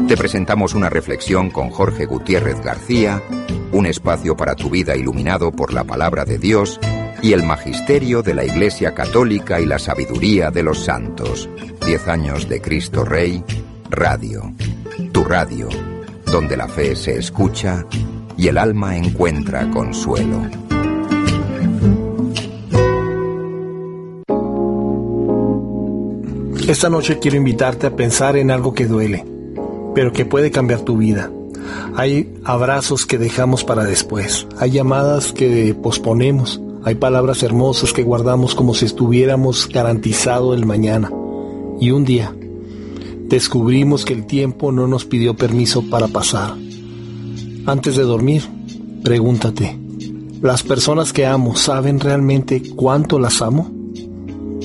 Te presentamos una reflexión con Jorge Gutiérrez García, un espacio para tu vida iluminado por la palabra de Dios y el magisterio de la Iglesia Católica y la sabiduría de los santos. 10 años de Cristo Rey, Radio. Tu radio, donde la fe se escucha y el alma encuentra consuelo. Esta noche quiero invitarte a pensar en algo que duele, pero que puede cambiar tu vida. Hay abrazos que dejamos para después, hay llamadas que posponemos, hay palabras hermosas que guardamos como si estuviéramos garantizado el mañana. Y un día descubrimos que el tiempo no nos pidió permiso para pasar. Antes de dormir, pregúntate, ¿las personas que amo saben realmente cuánto las amo?